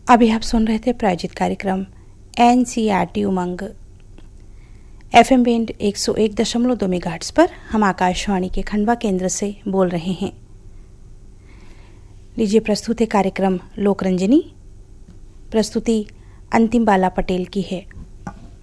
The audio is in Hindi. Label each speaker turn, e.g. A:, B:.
A: अभी आप सुन रहे थे प्रायोजित कार्यक्रम NCERT उमंग FM बैंड 101.2 मेगाहर्ट्ज पर। हम आकाशवाणी के खंडवा केंद्र से बोल रहे हैं। लीजिए प्रस्तुत है कार्यक्रम लोकरंजनी। प्रस्तुति अंतिम बाला पटेल की है।